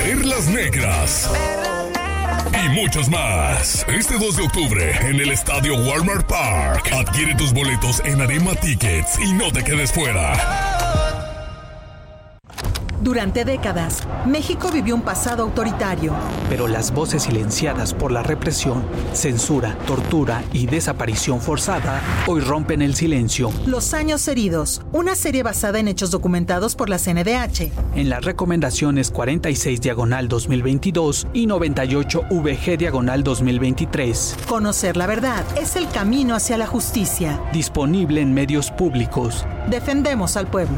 Perlas Negras y muchos más. Este 2 de octubre en el Estadio Walmart Park. Adquiere tus boletos en Arema Tickets y no te quedes fuera. Durante décadas, México vivió un pasado autoritario. Pero las voces silenciadas por la represión, censura, tortura y desaparición forzada hoy rompen el silencio. Los años heridos, una serie basada en hechos documentados por la CNDH. En las recomendaciones 46/2022 y 98/VG/2023. Conocer la verdad es el camino hacia la justicia. Disponible en medios públicos. Defendemos al pueblo.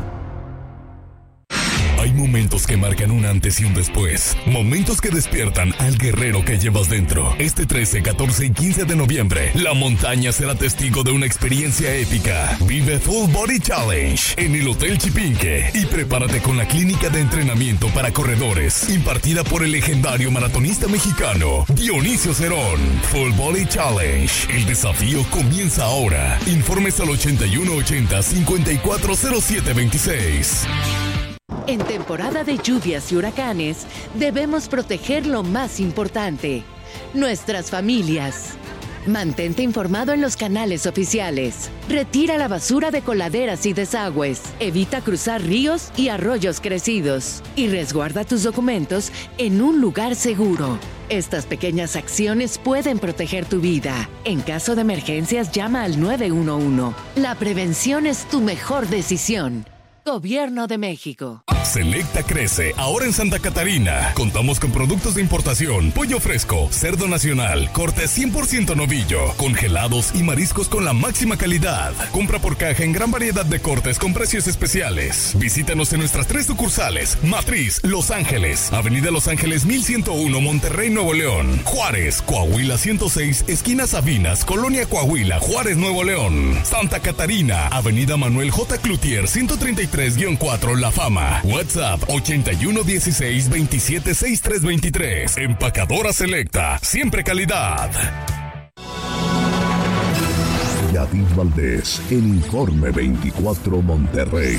Hay momentos que marcan un antes y un después. Momentos que despiertan al guerrero que llevas dentro. Este 13, 14 y 15 de noviembre, la montaña será testigo de una experiencia épica. Vive Full Body Challenge en el Hotel Chipinque y prepárate con la clínica de entrenamiento para corredores impartida por el legendario maratonista mexicano Dionisio Cerón. Full Body Challenge. El desafío comienza ahora. Informes al 8180-540726. En temporada de lluvias y huracanes, debemos proteger lo más importante, nuestras familias. Mantente informado en los canales oficiales. Retira la basura de coladeras y desagües. Evita cruzar ríos y arroyos crecidos. Y resguarda tus documentos en un lugar seguro. Estas pequeñas acciones pueden proteger tu vida. En caso de emergencias, llama al 911. La prevención es tu mejor decisión. Gobierno de México. Selecta crece ahora en Santa Catarina. Contamos con productos de importación, pollo fresco, cerdo nacional, corte 100% novillo, congelados y mariscos con la máxima calidad. Compra por caja en gran variedad de cortes con precios especiales. Visítanos en nuestras 3 sucursales: Matriz, Los Ángeles, Avenida Los Ángeles 1101, Monterrey, Nuevo León; Juárez, Coahuila 106, esquina Sabinas, Colonia Coahuila, Juárez, Nuevo León; Santa Catarina, Avenida Manuel J. Cloutier 133-4, La Fama. WhatsApp 8116-276323. Empacadora Selecta, siempre calidad. Yadid Valdés, en Informe 24 Monterrey.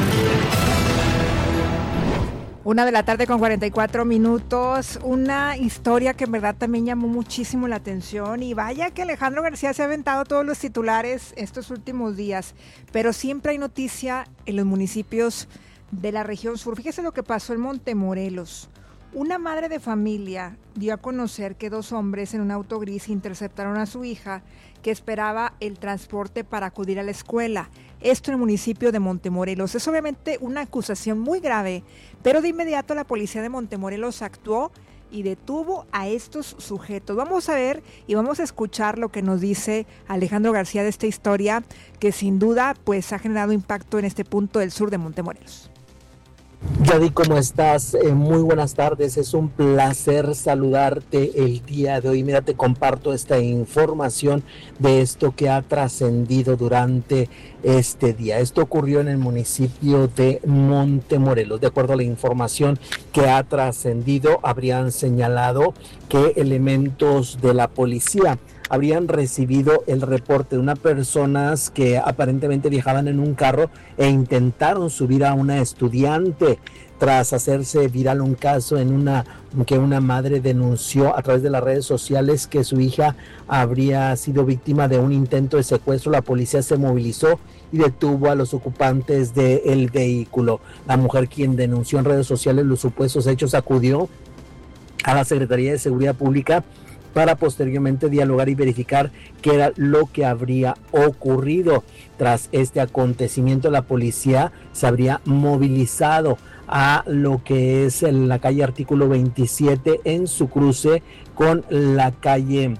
1:44 p.m. Una historia que en verdad también llamó muchísimo la atención, y vaya que Alejandro García se ha aventado todos los titulares estos últimos días, pero siempre hay noticia en los municipios de la región sur. Fíjese lo que pasó en Montemorelos. Una madre de familia dio a conocer que 2 hombres en un auto gris interceptaron a su hija, que esperaba el transporte para acudir a la escuela. Esto en el municipio de Montemorelos. Es obviamente una acusación muy grave, pero de inmediato la policía de Montemorelos actuó y detuvo a estos sujetos. Vamos a ver y vamos a escuchar lo que nos dice Alejandro García de esta historia, que sin duda pues ha generado impacto en este punto del sur de Montemorelos. Yadi, ¿cómo estás? Muy buenas tardes, es un placer saludarte el día de hoy. Mira, te comparto esta información de esto que ha trascendido durante este día. Esto ocurrió en el municipio de Montemorelos. De acuerdo a la información que ha trascendido, habrían señalado que elementos de la policía habrían recibido el reporte de unas personas que aparentemente viajaban en un carro e intentaron subir a una estudiante. Tras hacerse viral un caso que una madre denunció a través de las redes sociales que su hija habría sido víctima de un intento de secuestro, la policía se movilizó y detuvo a los ocupantes del vehículo. La mujer, quien denunció en redes sociales los supuestos hechos, acudió a la Secretaría de Seguridad Pública para posteriormente dialogar y verificar qué era lo que habría ocurrido. Tras este acontecimiento, la policía se habría movilizado a lo que es en la calle Artículo 27 en su cruce con la calle,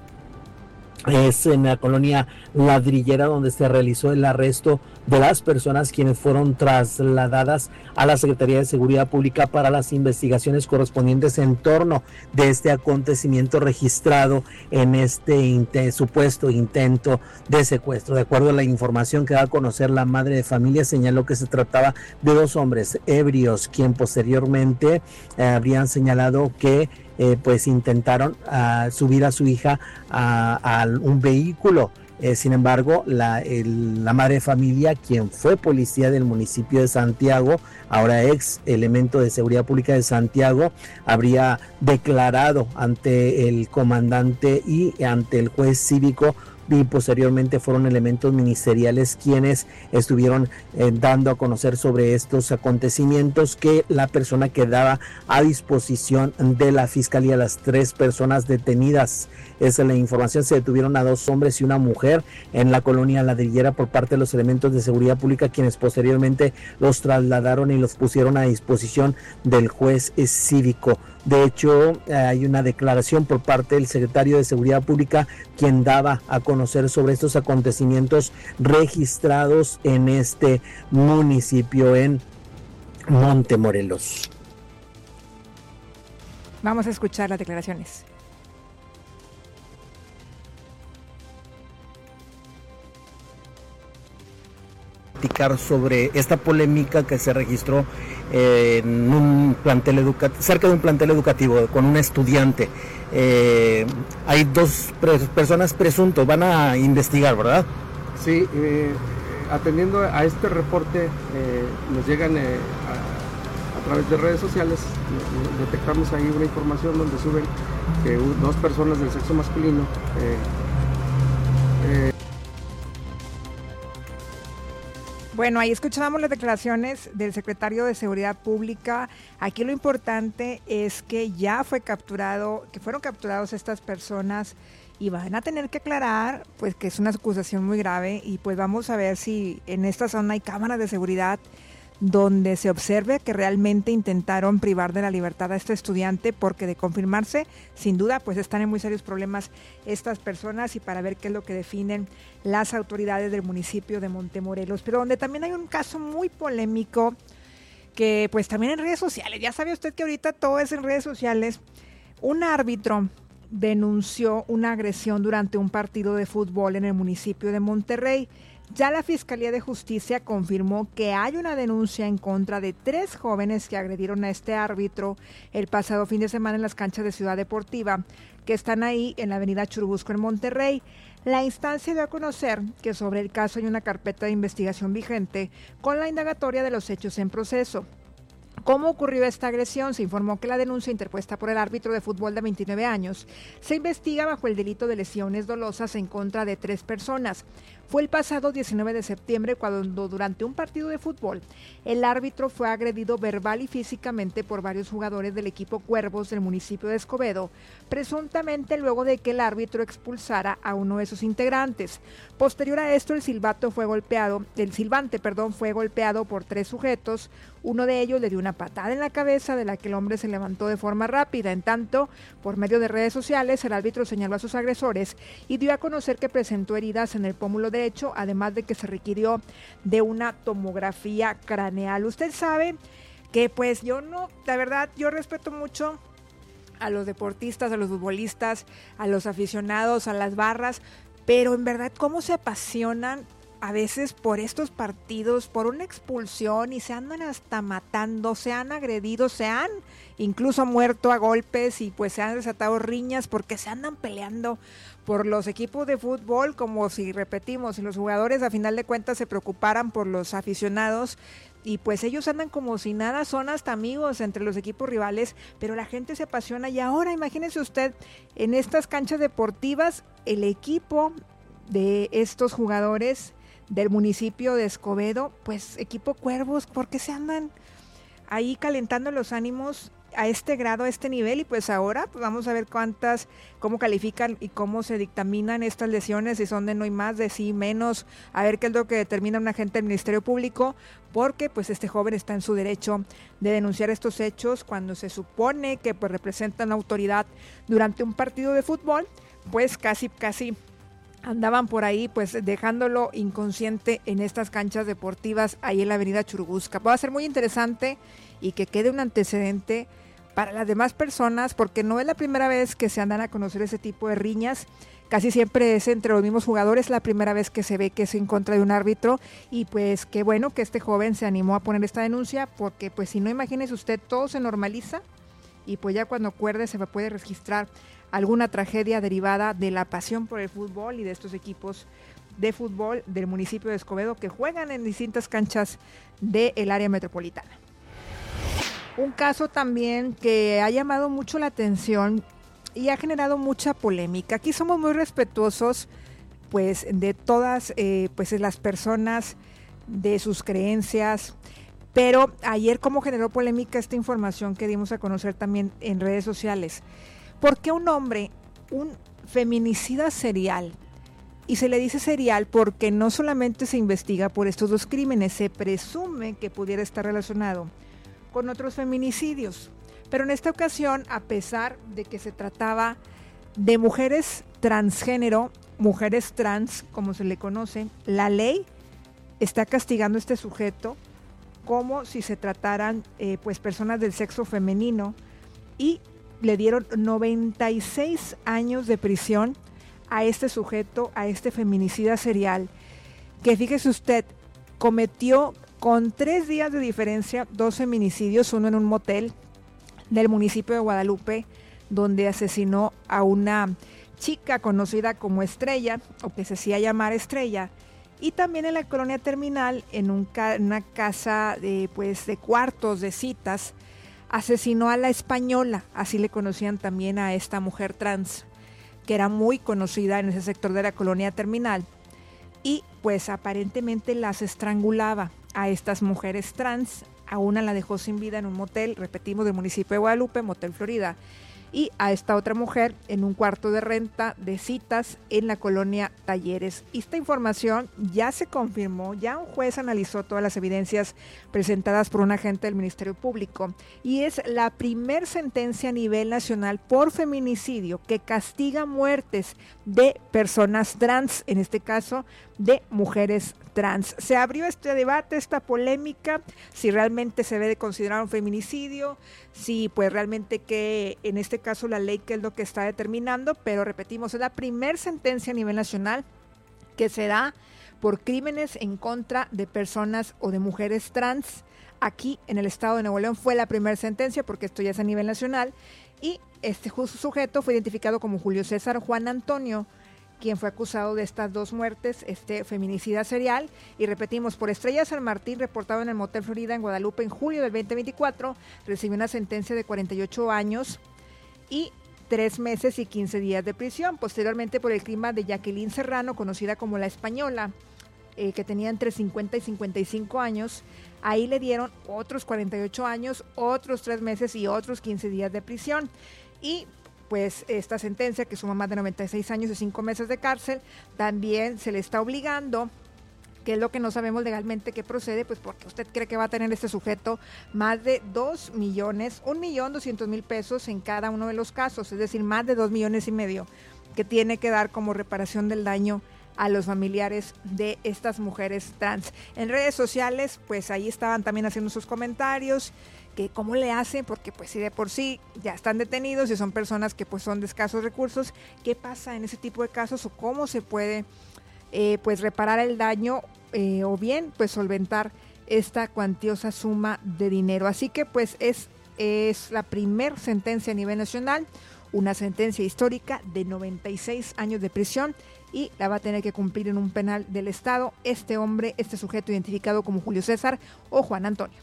es en la colonia Ladrillera, donde se realizó el arresto de las personas quienes fueron trasladadas a la Secretaría de Seguridad Pública para las investigaciones correspondientes en torno de este acontecimiento registrado en este supuesto intento de secuestro. De acuerdo a la información que da a conocer la madre de familia, señaló que se trataba de 2 hombres ebrios, quien posteriormente habrían señalado que pues intentaron subir a su hija a un vehículo Sin embargo, la madre de familia, quien fue policía del municipio de Santiago, ahora ex elemento de seguridad pública de Santiago, habría declarado ante el comandante y ante el juez cívico, y posteriormente fueron elementos ministeriales quienes estuvieron dando a conocer sobre estos acontecimientos, que la persona quedaba a disposición de la fiscalía. Las 3 personas detenidas, esa es la información, se detuvieron a 2 hombres y una mujer en la colonia Ladrillera por parte de los elementos de seguridad pública, quienes posteriormente los trasladaron y los pusieron a disposición del juez cívico. De hecho, hay una declaración por parte del secretario de Seguridad Pública, quien daba a conocer sobre estos acontecimientos registrados en este municipio, en Montemorelos. Vamos a escuchar las declaraciones. Sobre esta polémica que se registró en un plantel cerca de un plantel educativo con un estudiante. Hay 2 personas presuntos, van a investigar, ¿verdad? Sí, atendiendo a este reporte, nos llegan a través de redes sociales, detectamos ahí una información donde suben que 2 personas del sexo masculino Bueno, ahí escuchábamos las declaraciones del secretario de Seguridad Pública. Aquí lo importante es que ya fueron capturados estas personas y van a tener que aclarar, pues, que es una acusación muy grave, y pues vamos a ver si en esta zona hay cámaras de seguridad donde se observe que realmente intentaron privar de la libertad a este estudiante, porque de confirmarse, sin duda, pues están en muy serios problemas estas personas, y para ver qué es lo que definen las autoridades del municipio de Montemorelos. Pero donde también hay un caso muy polémico, que pues también en redes sociales, ya sabe usted que ahorita todo es en redes sociales. Un árbitro denunció una agresión durante un partido de fútbol en el municipio de Monterrey. Ya la Fiscalía de Justicia confirmó que hay una denuncia en contra de 3 jóvenes que agredieron a este árbitro el pasado fin de semana en las canchas de Ciudad Deportiva, que están ahí en la avenida Churubusco en Monterrey. La instancia dio a conocer que sobre el caso hay una carpeta de investigación vigente con la indagatoria de los hechos en proceso. ¿Cómo ocurrió esta agresión? Se informó que la denuncia interpuesta por el árbitro de fútbol de 29 años se investiga bajo el delito de lesiones dolosas en contra de 3 personas. Fue el pasado 19 de septiembre cuando durante un partido de fútbol el árbitro fue agredido verbal y físicamente por varios jugadores del equipo Cuervos del municipio de Escobedo, presuntamente luego de que el árbitro expulsara a uno de sus integrantes. Posterior a esto, el silbante fue golpeado por 3 sujetos. Uno de ellos le dio una patada en la cabeza, de la que el hombre se levantó de forma rápida. En tanto, por medio de redes sociales, el árbitro señaló a sus agresores y dio a conocer que presentó heridas en el pómulo derecho, además de que se requirió de una tomografía craneal. Usted sabe que pues la verdad, yo respeto mucho a los deportistas, a los futbolistas, a los aficionados, a las barras, pero en verdad cómo se apasionan a veces por estos partidos, por una expulsión, y se andan hasta matando, se han agredido, se han incluso muerto a golpes, y pues se han desatado riñas porque se andan peleando por los equipos de fútbol, como si los jugadores a final de cuentas se preocuparan por los aficionados, y pues ellos andan como si nada, son hasta amigos entre los equipos rivales, pero la gente se apasiona. Y ahora imagínese usted, en estas canchas deportivas, el equipo de estos jugadores del municipio de Escobedo, pues equipo Cuervos, porque se andan ahí calentando los ánimos a este grado, a este nivel. Y pues ahora pues vamos a ver cómo califican y cómo se dictaminan estas lesiones, si son de no y más, de sí menos, a ver qué es lo que determina un agente del Ministerio Público, porque pues este joven está en su derecho de denunciar estos hechos cuando se supone que pues representan autoridad durante un partido de fútbol. Pues casi andaban por ahí pues dejándolo inconsciente en estas canchas deportivas ahí en la avenida Churubusca. Va a ser muy interesante y que quede un antecedente para las demás personas, porque no es la primera vez que se andan a conocer ese tipo de riñas. Casi siempre es entre los mismos jugadores, la primera vez que se ve que es en contra de un árbitro. Y pues qué bueno que este joven se animó a poner esta denuncia, porque pues si no, imagínese usted, todo se normaliza y pues ya cuando acuerde se puede registrar alguna tragedia derivada de la pasión por el fútbol y de estos equipos de fútbol del municipio de Escobedo que juegan en distintas canchas del área metropolitana. Un caso también que ha llamado mucho la atención y ha generado mucha polémica. Aquí somos muy respetuosos pues de todas pues las personas, de sus creencias, pero ayer cómo generó polémica esta información que dimos a conocer también en redes sociales. ¿Por qué un hombre, un feminicida serial? Y se le dice serial porque no solamente se investiga por estos dos crímenes, se presume que pudiera estar relacionado con otros feminicidios. Pero en esta ocasión, a pesar de que se trataba de mujeres transgénero, mujeres trans, como se le conoce, la ley está castigando a este sujeto como si se trataran pues personas del sexo femenino y le dieron 96 años de prisión a este sujeto, a este feminicida serial, que fíjese usted, cometió con 3 días de diferencia 2 feminicidios, uno en un motel del municipio de Guadalupe, donde asesinó a una chica conocida como Estrella, o que se hacía llamar Estrella, y también en la colonia Terminal, en una casa de cuartos, de citas, asesinó a la Española, así le conocían también a esta mujer trans, que era muy conocida en ese sector de la colonia Terminal, y pues aparentemente las estrangulaba a estas mujeres trans. A una la dejó sin vida en un motel, repetimos, del municipio de Guadalupe, Motel Florida, y a esta otra mujer en un cuarto de renta de citas en la colonia Talleres. Esta información ya se confirmó, ya un juez analizó todas las evidencias presentadas por un agente del Ministerio Público y es la primer sentencia a nivel nacional por feminicidio que castiga muertes de personas trans, en este caso de mujeres trans. Se abrió este debate, esta polémica, si realmente se debe de considerar un feminicidio, si pues realmente que en este caso la ley que es lo que está determinando, pero repetimos, es la primer sentencia a nivel nacional que se da por crímenes en contra de personas o de mujeres trans. Aquí en el estado de Nuevo León fue la primera sentencia porque esto ya es a nivel nacional y este sujeto fue identificado como Julio César Juan Antonio, quien fue acusado de estas 2 muertes, este feminicida serial, y repetimos, por Estrella San Martín, reportado en el Motel Florida en Guadalupe en julio del 2024, recibió una sentencia de 48 años y 3 meses y 15 días de prisión. Posteriormente, por el crimen de Jacqueline Serrano, conocida como la Española, que tenía entre 50 y 55 años, ahí le dieron otros 48 años, otros 3 meses y otros 15 días de prisión. Y pues esta sentencia, que suma más de 96 años y 5 meses de cárcel, también se le está obligando, que es lo que no sabemos legalmente que procede, pues porque usted cree que va a tener este sujeto más de 1.200.000 pesos en cada uno de los casos, es decir, más de 2,5 millones que tiene que dar como reparación del daño a los familiares de estas mujeres trans. En redes sociales, pues ahí estaban también haciendo sus comentarios, que cómo le hacen, porque pues si de por sí ya están detenidos y son personas que pues son de escasos recursos, ¿qué pasa en ese tipo de casos o cómo se puede pues reparar el daño o bien pues solventar esta cuantiosa suma de dinero? Así que pues es la primer sentencia a nivel nacional, una sentencia histórica de 96 años de prisión y la va a tener que cumplir en un penal del estado este hombre, este sujeto identificado como Julio César o Juan Antonio.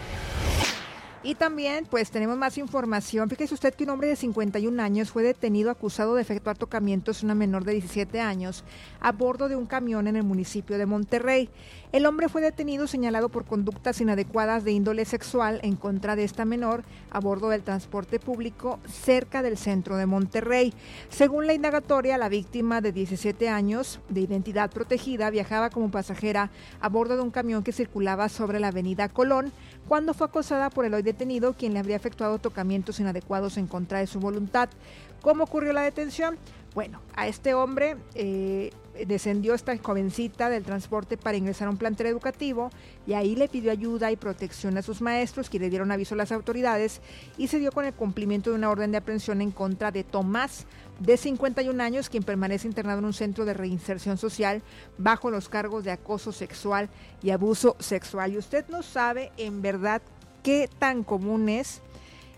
Y también pues tenemos más información. Fíjese usted que un hombre de 51 años fue detenido acusado de efectuar tocamientos a una menor de 17 años a bordo de un camión en el municipio de Monterrey. El hombre fue detenido señalado por conductas inadecuadas de índole sexual en contra de esta menor a bordo del transporte público cerca del centro de Monterrey. Según la indagatoria, la víctima de 17 años de identidad protegida viajaba como pasajera a bordo de un camión que circulaba sobre la avenida Colón cuando fue acosada por el hoy detenido, quien le habría efectuado tocamientos inadecuados en contra de su voluntad. ¿Cómo ocurrió la detención? Bueno, a este hombre descendió esta jovencita del transporte para ingresar a un plantel educativo y ahí le pidió ayuda y protección a sus maestros, que le dieron aviso a las autoridades y se dio con el cumplimiento de una orden de aprehensión en contra de Tomás, de 51 años, quien permanece internado en un centro de reinserción social bajo los cargos de acoso sexual y abuso sexual. Y usted no sabe en verdad qué tan común es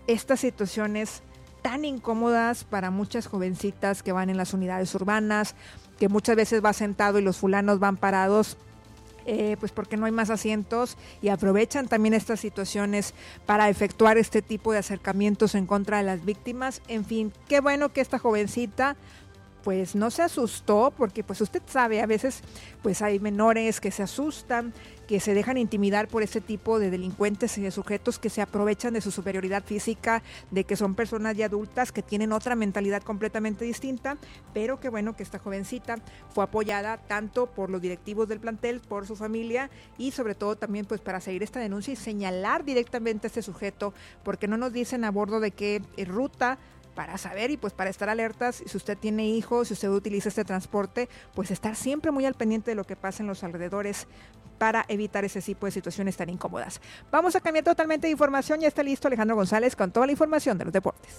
estas situaciones tan incómodas para muchas jovencitas que van en las unidades urbanas, que muchas veces va sentado y los fulanos van parados, pues porque no hay más asientos, y aprovechan también estas situaciones para efectuar este tipo de acercamientos en contra de las víctimas. En fin, qué bueno que esta jovencita pues no se asustó, porque pues usted sabe, a veces pues hay menores que se asustan, que se dejan intimidar por este tipo de delincuentes y de sujetos que se aprovechan de su superioridad física, de que son personas ya adultas que tienen otra mentalidad completamente distinta, pero qué bueno que esta jovencita fue apoyada tanto por los directivos del plantel, por su familia, y sobre todo también pues para seguir esta denuncia y señalar directamente a este sujeto, porque no nos dicen a bordo de qué ruta, para saber y pues para estar alertas. Si usted tiene hijos, si usted utiliza este transporte, pues estar siempre muy al pendiente de lo que pasa en los alrededores para evitar ese tipo de situaciones tan incómodas. Vamos a cambiar totalmente de información. Ya está listo Alejandro González con toda la información de los deportes.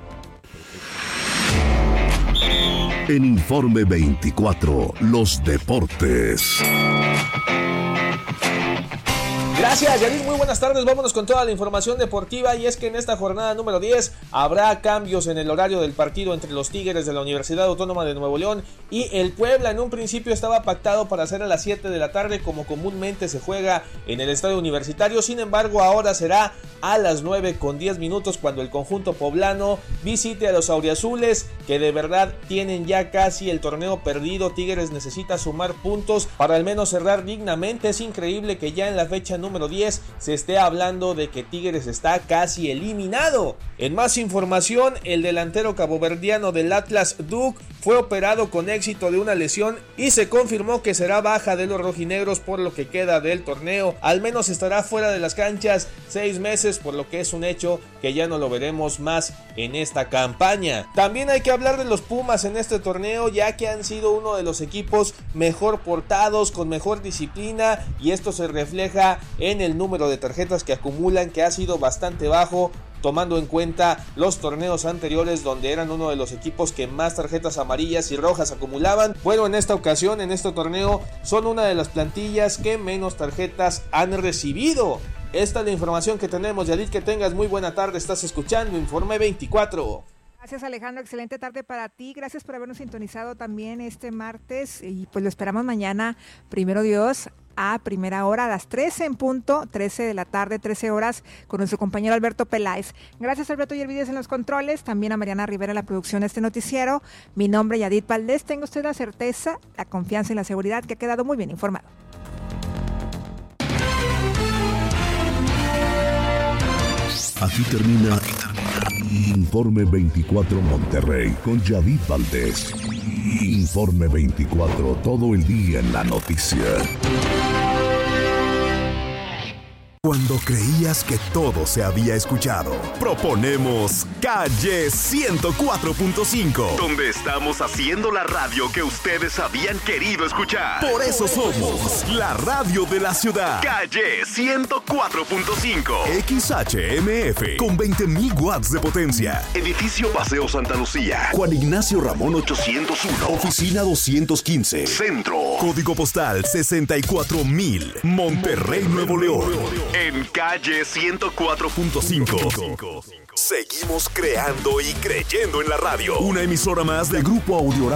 En Informe 24, los deportes. Gracias, Yadid. Muy buenas tardes. Vámonos con toda la información deportiva, y es que en esta jornada número 10 habrá cambios en el horario del partido entre los Tigres de la Universidad Autónoma de Nuevo León y el Puebla. En un principio estaba pactado para ser a las 7 de la tarde, como comúnmente se juega en el estadio universitario. Sin embargo, ahora será a las 9:10 cuando el conjunto poblano visite a los auriazules, que de verdad tienen ya casi el torneo perdido. Tigres necesita sumar puntos para al menos cerrar dignamente. Es increíble que ya en la fecha número 10 se esté hablando de que Tigres está casi eliminado. En más información, el delantero caboverdiano del Atlas, Duke, fue operado con éxito de una lesión y se confirmó que será baja de los rojinegros por lo que queda del torneo. Al menos estará fuera de las canchas 6 meses, por lo que es un hecho que ya no lo veremos más en esta campaña. También hay que hablar de los Pumas en este torneo, ya que han sido uno de los equipos mejor portados, con mejor disciplina, y esto se refleja en el número de tarjetas que acumulan, que ha sido bastante bajo, tomando en cuenta los torneos anteriores, donde eran uno de los equipos que más tarjetas amarillas y rojas acumulaban. Bueno, en esta ocasión, en este torneo, son una de las plantillas que menos tarjetas han recibido. Esta es la información que tenemos. Yadid, que tengas muy buena tarde. Estás escuchando Informe 24. Gracias, Alejandro, excelente tarde para ti. Gracias por habernos sintonizado también este martes, y pues lo esperamos mañana, primero Dios, a primera hora, a las 13 en punto, 13 de la tarde, 13 horas, con nuestro compañero Alberto Peláez. Gracias, Alberto Yervides en los controles, también a Mariana Rivera en la producción de este noticiero. Mi nombre es Yadid Valdés. Tenga usted la certeza, la confianza y la seguridad que ha quedado muy bien informado. Aquí termina Informe 24 Monterrey con Yadid Valdés. Informe 24, todo el día en la noticia. Cuando creías que todo se había escuchado, proponemos Calle 104.5, donde estamos haciendo la radio que ustedes habían querido escuchar. Por eso somos la radio de la ciudad. Calle 104.5, XHMF, con 20,000 watts de potencia. Edificio Paseo Santa Lucía, Juan Ignacio Ramón 801, Oficina 215, Centro. Código postal 64,000, Monterrey, Nuevo León. En Calle 104.5 seguimos creando y creyendo en la radio. Una emisora más del Grupo Audiorama.